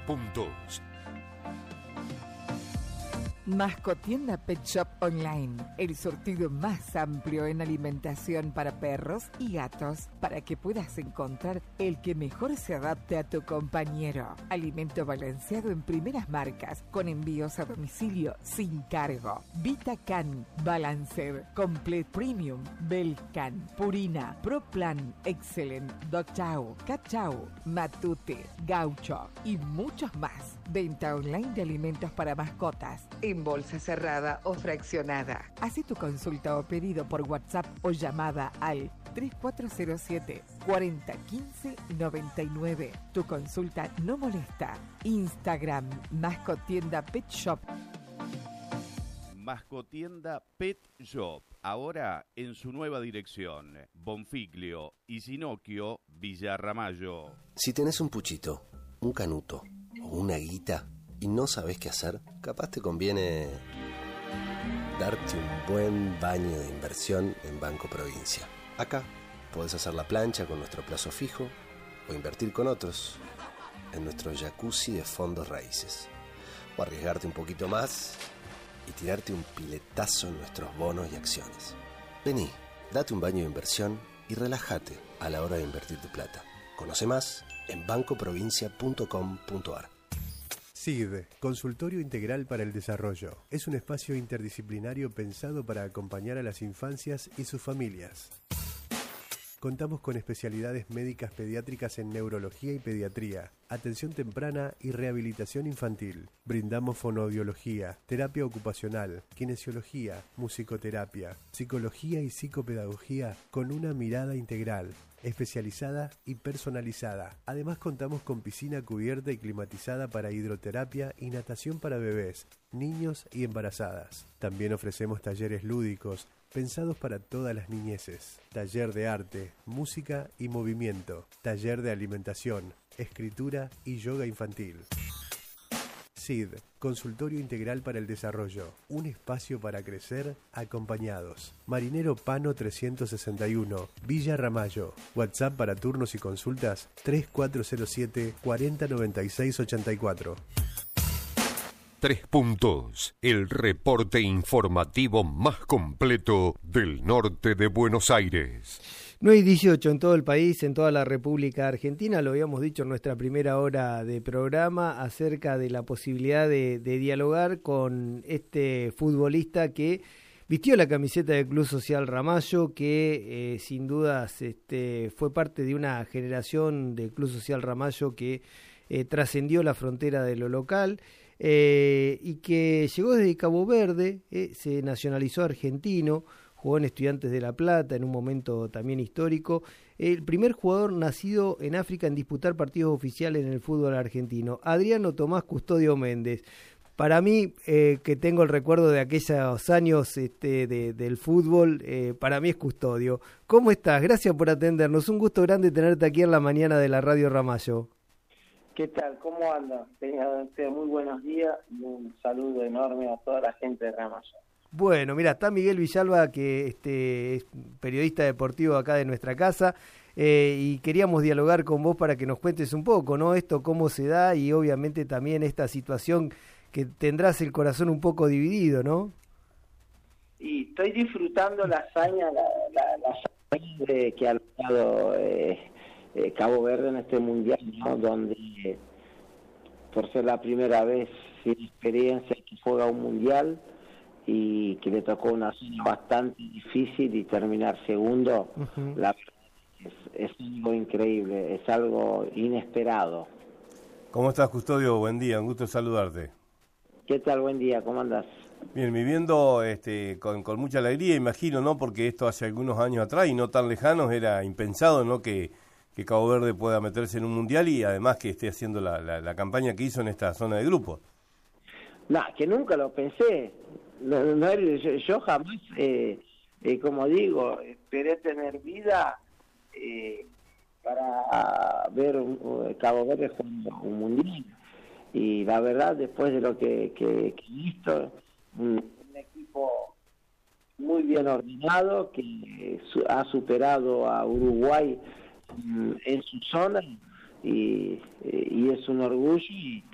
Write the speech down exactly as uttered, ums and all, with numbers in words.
puntos. Mascotienda Pet Shop Online, el surtido más amplio en alimentación para perros y gatos, para que puedas encontrar el que mejor se adapte a tu compañero. Alimento balanceado en primeras marcas, con envíos a domicilio sin cargo. VitaCan, Balanced, Complete Premium, Belcan, Purina, Pro Plan, Excellent, Dog Chow, Cat Chow, Matute, Gaucho y muchos más. Venta online de alimentos para mascotas, en bolsa cerrada o fraccionada. Haz tu consulta o pedido por WhatsApp o llamada al tres cuatro cero siete, cuatro cero uno cinco, nueve nueve. Tu consulta no molesta. Instagram, Mascotienda Pet Shop. Mascotienda Pet Shop, ahora en su nueva dirección. Bonfiglio y Sinocchio, Villa Ramallo. Si tenés un puchito, un canuto o una guita y no sabés qué hacer, capaz te conviene darte un buen baño de inversión en Banco Provincia. Acá podés hacer la plancha con nuestro plazo fijo o invertir con otros en nuestro jacuzzi de fondos raíces. O arriesgarte un poquito más y tirarte un piletazo en nuestros bonos y acciones. Vení, date un baño de inversión y relájate a la hora de invertir tu plata. Conoce más en banco provincia punto com punto a r. S I D, Consultorio Integral para el Desarrollo. Es un espacio interdisciplinario pensado para acompañar a las infancias y sus familias. Contamos con especialidades médicas pediátricas en neurología y pediatría, atención temprana y rehabilitación infantil. Brindamos fonoaudiología, terapia ocupacional, kinesiología, musicoterapia, psicología y psicopedagogía con una mirada integral, especializada y personalizada. Además contamos con piscina cubierta y climatizada para hidroterapia y natación para bebés, niños y embarazadas. También ofrecemos talleres lúdicos pensados para todas las niñeces. Taller de arte, música y movimiento. Taller de alimentación, escritura y yoga infantil. S I D, Consultorio Integral para el Desarrollo. Un espacio para crecer acompañados. Marinero Pano trescientos sesenta y uno, Villa Ramallo. WhatsApp para turnos y consultas tres cuatro cero siete, cuatro cero nueve seis, ocho cuatro. Tres puntos, el reporte informativo más completo del norte de Buenos Aires. nueve y dieciocho en todo el país, en toda la República Argentina. Lo habíamos dicho en nuestra primera hora de programa acerca de la posibilidad de, de dialogar con este futbolista que vistió la camiseta del Club Social Ramallo, que eh, sin dudas este, fue parte de una generación del Club Social Ramallo que eh, trascendió la frontera de lo local. Eh, y que llegó desde Cabo Verde, eh, se nacionalizó argentino, jugó en Estudiantes de La Plata en un momento también histórico, el primer jugador nacido en África en disputar partidos oficiales en el fútbol argentino, Adriano Tomás Custodio Méndez. Para mí, eh, que tengo el recuerdo de aquellos años este, de, del fútbol, eh, para mí es Custodio. ¿Cómo estás? Gracias por atendernos, un gusto grande tenerte aquí en la mañana de la Radio Ramallo. ¿Qué tal? ¿Cómo anda? Tengan muy buenos días y un saludo enorme a toda la gente de Ramallo. Bueno, mira, está Miguel Villalba, que este, es periodista deportivo acá de nuestra casa, eh, y queríamos dialogar con vos para que nos cuentes un poco, ¿no? Esto, cómo se da y obviamente también esta situación que tendrás el corazón un poco dividido, ¿no? Y estoy disfrutando la hazaña, la, la, la hazaña de, que ha logrado eh, eh, Cabo Verde en este mundial, ¿no? Donde eh, por ser la primera vez sin experiencia que juega un mundial y que le tocó una zona bastante difícil y terminar segundo, uh-huh. La es, es algo increíble, es algo inesperado. ¿Cómo estás, Custodio? Buen día, un gusto saludarte. ¿Qué tal? Buen día, ¿cómo andás? Bien, viviendo este, con, con mucha alegría, imagino, ¿no? Porque esto hace algunos años atrás y no tan lejanos era impensado, ¿no? Que, que Cabo Verde pueda meterse en un mundial y además que esté haciendo la, la, la campaña que hizo en esta zona de grupos. No, que nunca lo pensé. No, no, yo, yo jamás, eh, eh, como digo, esperé tener vida eh, para ver un, Cabo Verde jugando un mundial. Y la verdad, después de lo que, que, que he visto, un, un equipo muy bien ordenado que su, ha superado a Uruguay um, en su zona y, y es un orgullo y,